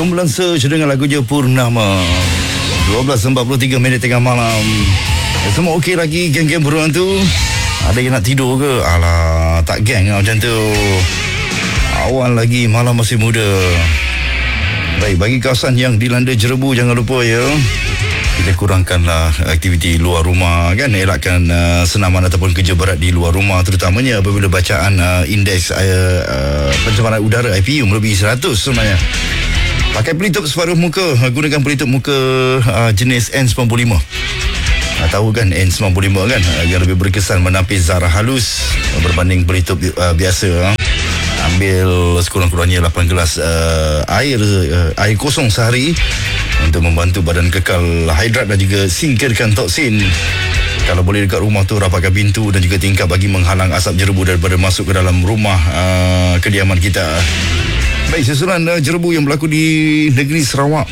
Kumpulan Search dengan lagunya Purnama. 12.43 tengah malam. Semua okey lagi geng-geng beruang tu? Ada yang nak tidur ke? Alah, tak geng lah macam tu. Awal lagi, malam masih muda. Baik, bagi kawasan yang dilanda jerebu, jangan lupa ya, kita kurangkanlah aktiviti luar rumah kan, elakkan senaman ataupun kerja berat di luar rumah, terutamanya apabila bacaan indeks pencemaran udara IPU melebihi 100 sebenarnya. Pakai pelitup separuh muka, gunakan pelitup muka jenis N95. Tahu kan N95 kan, yang lebih berkesan menapis zarah halus berbanding pelitup biasa. Ambil sekurang-kurangnya 8 gelas air kosong sehari untuk membantu badan kekal hidrat dan juga singkirkan toksin. Kalau boleh dekat rumah tu, rapatkan pintu dan juga tingkap bagi menghalang asap jerebu daripada masuk ke dalam rumah kediaman kita. Baik, susulan jerebu yang berlaku di negeri Sarawak.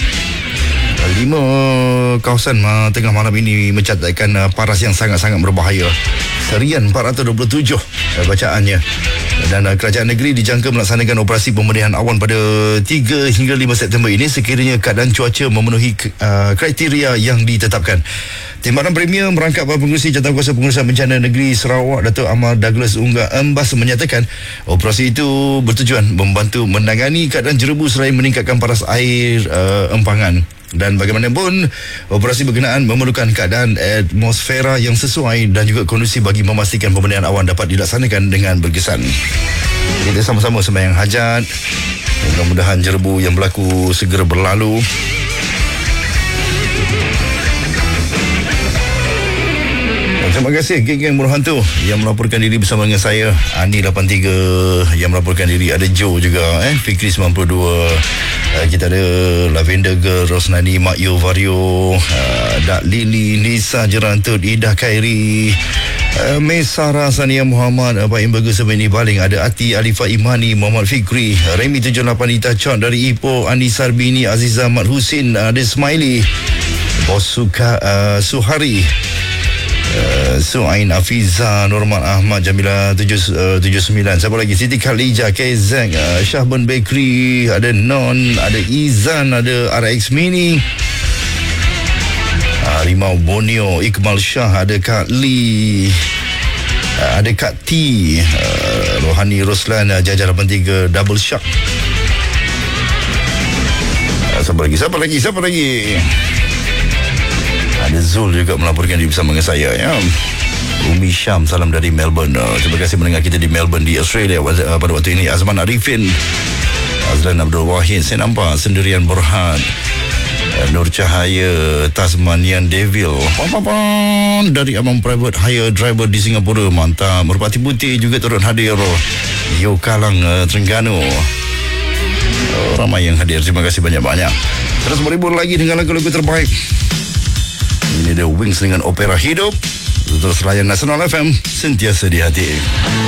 5 kawasan tengah malam ini mencatatkan paras yang sangat-sangat berbahaya. Serian 427 bacaannya. Dan kerajaan negeri dijangka melaksanakan operasi pembersihan awan pada 3 hingga 5 September ini sekiranya keadaan cuaca memenuhi kriteria yang ditetapkan. Timbalan Premier merangkap pengurusi Jawatankuasa Pengurusan Bencana Negeri Sarawak, Datuk Ahmad Douglas Unggah Embas menyatakan operasi itu bertujuan membantu menangani keadaan jerebu seraya meningkatkan paras air empangan. Dan bagaimanapun, operasi berkenaan memerlukan keadaan atmosfera yang sesuai dan juga kondusif bagi memastikan pemberdayaan awan dapat dilaksanakan dengan berkesan. Kita sama-sama sembahyang hajat. Mudah-mudahan jerebu yang berlaku segera berlalu. Terima kasih geng-geng berhantu yang melaporkan diri bersama dengan saya, Ani 83 yang melaporkan diri, ada Joe juga, Fikri 92, kita ada Lavender Girl, Rosnani, Mak Yo Vario, Dak Lili, Nisa Jerantut, Ida Khairi, Mesara Sania Muhammad, Pak Imbaga Semeni Baling, ada Ati Alifah Imani, Muhammad Fikri, Remy 78, Ita Chon dari Ipoh, Ani Sarbini, Aziza Mat Husin, ada Smiley, Bos Suhari, Suain Afiza, Norman Ahmad, Jamila 79, siapa lagi, Siti Khalija, Kezek, Syahban Bakery, ada Non, ada Izan, ada RX Mini, Rimau Borneo, Iqbal Shah, ada Kak Lee, ada Kak T, Rohani Roslan, Jajar 83, Double Shark. Siapa lagi? Ada Zul juga melaporkan diri bersama dengan saya ya. Umi Syam, salam dari Melbourne. Terima kasih mendengar kita di Melbourne di Australia pada waktu ini. Azman Arifin, Azlan Abdul Wahid, saya nampak Sendirian Berhad, Nur Cahaya, Tasmanian Devil, dari Abang Private Hire Driver di Singapura, mantap. Merpati Putih juga turut hadir. Yo Kalang, Terengganu, ramai yang hadir. Terima kasih banyak-banyak. Terus berhibur lagi dengan lagu-lagu terbaik. Ini The Wings dengan Opera Hidup. Terus layan Nasional FM, sentiasa di hati.